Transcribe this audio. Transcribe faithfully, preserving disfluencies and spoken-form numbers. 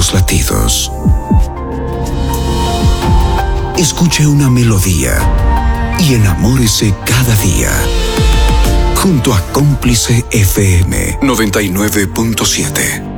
nuevos latidos. Escuche una melodía y enamórese cada día. Junto a Cómplice F M noventa y nueve punto siete.